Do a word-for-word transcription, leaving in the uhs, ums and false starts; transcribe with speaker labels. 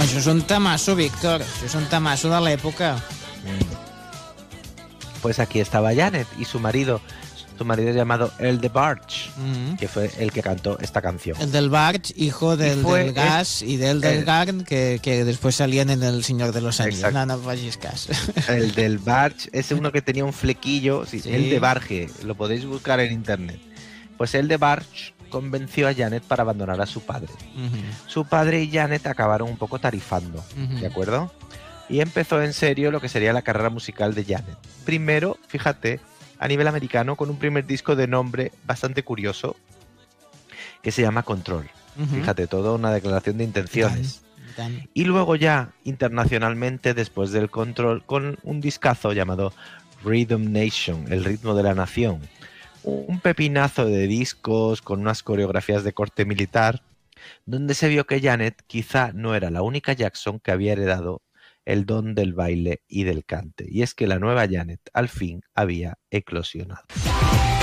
Speaker 1: això és un tamasso, Víctor. Això és un tamasso de l'època.
Speaker 2: Pues aquí estaba Janet y su marido, su marido llamado El DeBarge,
Speaker 1: Mm.
Speaker 2: que fue el que cantó esta canción.
Speaker 1: El del Barge, hijo del,
Speaker 2: fue
Speaker 1: del Gas
Speaker 2: el-
Speaker 1: y del del
Speaker 2: el-
Speaker 1: Garn, que, que después salían en El Señor de los Anillos.
Speaker 2: Exacto.
Speaker 1: No, no facis cas.
Speaker 2: El del Barge es uno que tenía un flequillo, sí,
Speaker 1: Sí.
Speaker 2: el de Barge, lo podéis buscar en internet. Pues el de Barge convenció a Janet para abandonar a su padre.
Speaker 1: Ujú.
Speaker 2: Su padre y Janet acabaron un poco tarifando,
Speaker 1: Ujú.
Speaker 2: ¿de acuerdo? Y empezó en serio lo que sería la carrera musical de Janet. Primero, fíjate, a nivel americano, con un primer disco de nombre bastante curioso, que se llama Control.
Speaker 1: Ujú.
Speaker 2: Fíjate, toda una declaración de intenciones.
Speaker 1: I tant, i tant.
Speaker 2: Y luego ya, internacionalmente, después del Control, con un discazo llamado Rhythm Nation, el ritmo de la nación. Un pepinazo de discos con unas coreografías de corte militar, donde se vio que Janet quizá no era la única Jackson que había heredado el don del baile y del cante. Y es que la nueva Janet al fin había eclosionado.